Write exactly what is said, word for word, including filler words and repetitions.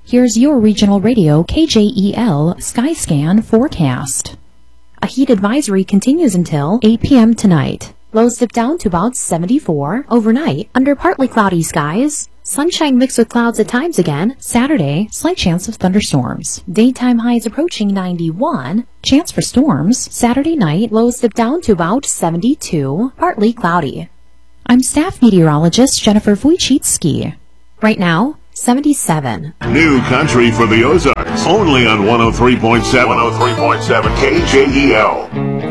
Here's your regional radio K J E L Skyscan forecast. A heat advisory continues until eight p m tonight. Lows dip down to about seventy-four. Overnight, under partly cloudy skies. Sunshine mixed with clouds at times again. Saturday, slight chance of thunderstorms. Daytime highs approaching ninety-one. Chance for storms. Saturday night, lows dip down to about seventy-two. Partly cloudy. I'm staff meteorologist Jennifer Wojcicki. Right now, seventy-seven. New country for the Ozarks. Only on one oh three point seven. one oh three point seven K J E L.